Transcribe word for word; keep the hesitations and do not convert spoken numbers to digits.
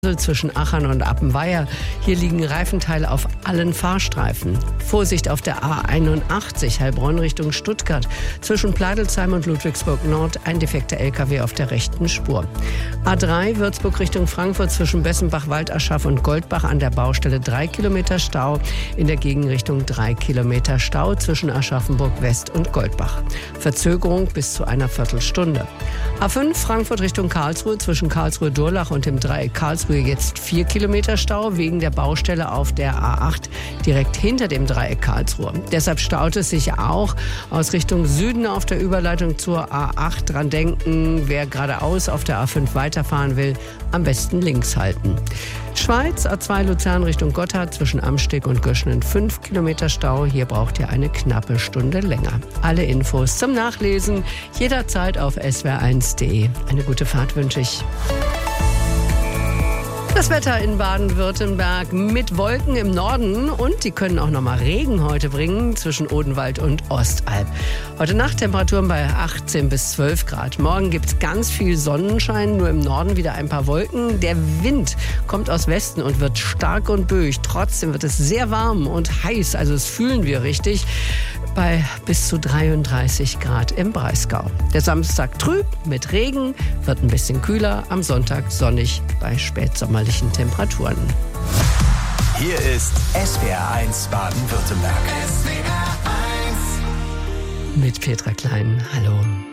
Zwischen Achern und Appenweier. Hier liegen Reifenteile auf allen Fahrstreifen. Vorsicht auf der A einundachtzig Heilbronn Richtung Stuttgart. Zwischen Pleidelsheim und Ludwigsburg Nord ein defekter L K W auf der rechten Spur. A drei Würzburg Richtung Frankfurt zwischen Bessenbach, Waldaschaf und Goldbach an der Baustelle drei Kilometer Stau. In der Gegenrichtung drei Kilometer Stau zwischen Aschaffenburg West und Goldbach. Verzögerung bis zu einer Viertelstunde. A fünf Frankfurt Richtung Karlsruhe zwischen Karlsruhe-Durlach und dem Dreieck Karlsruhe jetzt vier Kilometer Stau wegen der Baustelle auf der A acht direkt hinter dem Dreieck Karlsruhe. Deshalb staut es sich auch aus Richtung Süden auf der Überleitung zur A acht. Dran denken, wer geradeaus auf der A fünf weiterfahren will, am besten links halten. Schweiz, A zwei Luzern Richtung Gotthard zwischen Amsteg und Göschenen fünf Kilometer Stau. Hier braucht ihr eine knappe Stunde länger. Alle Infos zum Nachlesen jederzeit auf s w r eins punkt d e. Eine gute Fahrt wünsche ich. Das Wetter in Baden-Württemberg mit Wolken im Norden und die können auch noch mal Regen heute bringen zwischen Odenwald und Ostalb. Heute Nacht Temperaturen bei achtzehn bis zwölf Grad. Morgen gibt es ganz viel Sonnenschein, nur im Norden wieder ein paar Wolken. Der Wind kommt aus Westen und wird stark und böig. Trotzdem wird es sehr warm und heiß, also das fühlen wir richtig, bei bis zu dreiunddreißig Grad im Breisgau. Der Samstag trüb mit Regen, wird ein bisschen kühler, am Sonntag sonnig bei spätsommerlichen Temperaturen. Hier ist S W R eins Baden-Württemberg. S W R eins mit Petra Klein. Hallo.